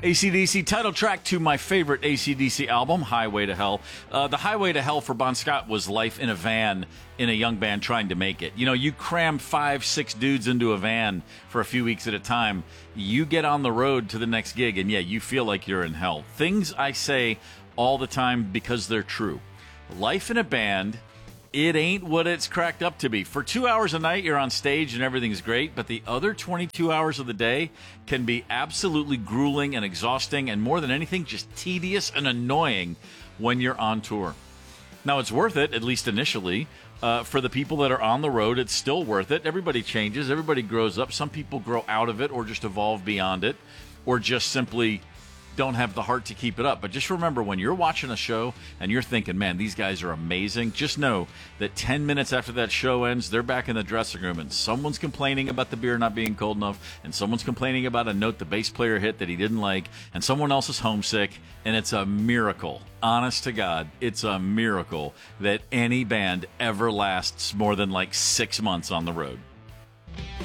AC/DC title track to my favorite AC/DC album, Highway to Hell. The Highway to Hell for Bon Scott was life in a van in a young band trying to make it. You know, you cram 5-6 dudes into a van for a few weeks at a time. You get on the road to the next gig, and yeah, you feel like you're in hell. Things I say all the time because they're true. Life in a band, it ain't what it's cracked up to be. For 2 hours a night, you're on stage and everything's great, but the other 22 hours of the day can be absolutely grueling and exhausting, and more than anything, just tedious and annoying when you're on tour. Now, it's worth it, at least initially. For the people that are on the road, it's still worth it. Everybody changes. Everybody grows up. Some people grow out of it or just evolve beyond it, or just simply don't have the heart to keep it up. But just remember, when you're watching a show and you're thinking, man, these guys are amazing, just know that 10 minutes after that show ends, they're back in the dressing room and someone's complaining about the beer not being cold enough, and someone's complaining about a note the bass player hit that he didn't like, and someone else is homesick, and it's a miracle. Honest to God, it's a miracle that any band ever lasts more than like 6 months on the road.